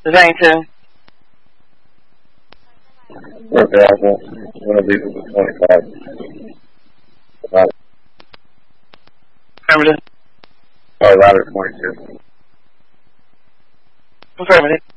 Zane 2. We're available. One of these is a 25. Affirmative. Ladder 22. Affirmative.